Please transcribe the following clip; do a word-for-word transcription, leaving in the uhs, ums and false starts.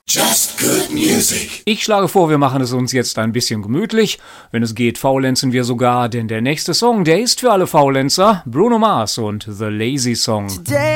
Just good music. Ich schlage vor, wir machen es uns jetzt ein bisschen gemütlich. Wenn es geht, faulenzen wir sogar, denn der nächste Song, der ist für alle Faulenzer. Bruno Mars und The Lazy Song. Today